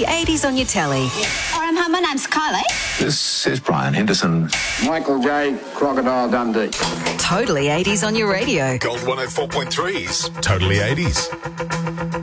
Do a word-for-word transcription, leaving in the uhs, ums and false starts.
The eighties on your telly. Um, hi, my name's Kylie. This is Brian Henderson. Michael J. Crocodile Dundee. Totally eighties on your radio. Gold one oh four point three's Totally eighties.